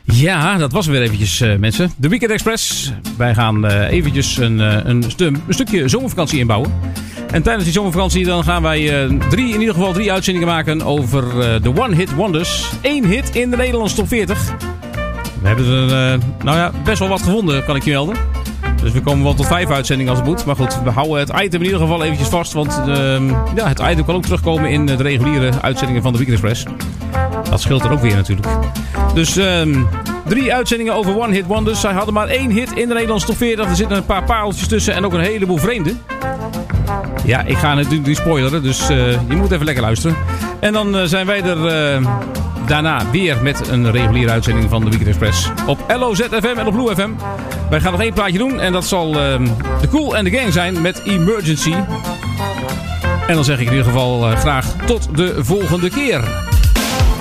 Ja, dat was weer eventjes, mensen. De Weekend Express. Wij gaan eventjes een stukje zomervakantie inbouwen. En tijdens die zomervakantie dan gaan wij in ieder geval drie uitzendingen maken over de One Hit Wonders. 1 hit in de Nederlandse top 40. We hebben er best wel wat gevonden, kan ik je melden. Dus we komen wel tot 5 uitzendingen als het moet. Maar goed, we houden het item in ieder geval eventjes vast. Want het item kan ook terugkomen in de reguliere uitzendingen van de Weekend Express. Dat scheelt er ook weer natuurlijk. Dus 3 uitzendingen over One Hit Wonders. Zij hadden maar 1 hit in de Nederlandse top 40. Er zitten een paar pareltjes tussen en ook een heleboel vreemde. Ja, ik ga natuurlijk niet spoileren. Dus je moet even lekker luisteren. En dan zijn wij er daarna weer met een reguliere uitzending van de Weekend Express. Op LOZFM en op Blue FM. Wij gaan nog 1 plaatje doen. En dat zal The Cool and the Gang zijn met Emergency. En dan zeg ik in ieder geval graag tot de volgende keer.